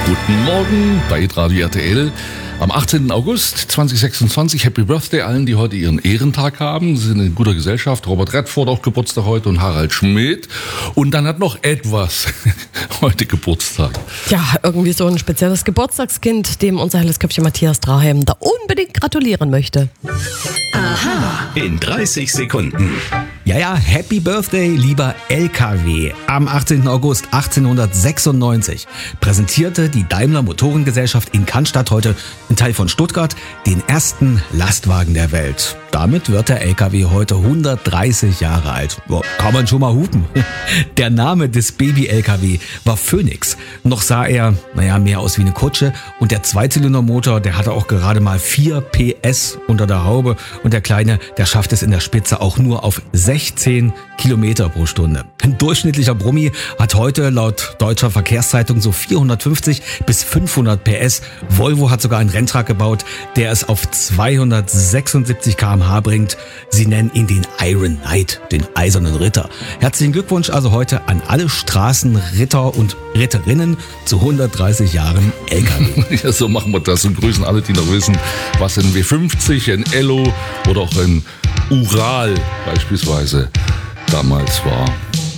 Guten Morgen bei Radio RTL. Am 18. August 2026, Happy Birthday allen, die heute ihren Ehrentag haben. Sie sind in guter Gesellschaft. Robert Redford auch Geburtstag heute und Harald Schmidt. Und dann hat noch etwas heute Geburtstag. Ja, irgendwie so ein spezielles Geburtstagskind, dem unser helles Köpfchen Matthias Drahem da unbedingt gratulieren möchte. Aha, in 30 Sekunden. Ja, Happy Birthday, lieber LKW. Am 18. August 1896 präsentierte die Daimler Motorengesellschaft in Cannstatt, heute ein Teil von Stuttgart, den ersten Lastwagen der Welt. Damit wird der LKW heute 130 Jahre alt. Boah, kann man schon mal hupen. Der Name des Baby-LKW war Phoenix. Noch sah er, mehr aus wie eine Kutsche. Und der Zweizylindermotor, der hatte auch gerade mal 4 PS unter der Haube. Und der Kleine, der schafft es in der Spitze auch nur auf 16 Kilometer pro Stunde. Ein durchschnittlicher Brummi hat heute laut Deutscher Verkehrszeitung so 450 bis 500 PS. Volvo hat sogar einen Renntruck gebaut, der es auf 276 km/h bringt. Sie nennen ihn den Iron Knight, den eisernen Ritter. Herzlichen Glückwunsch also heute an alle Straßenritter und Ritterinnen zu 130 Jahren LKW. Ja, so machen wir das und grüßen alle, die noch wissen, was ein W50, ein Ello oder auch ein Ural beispielsweise damals war.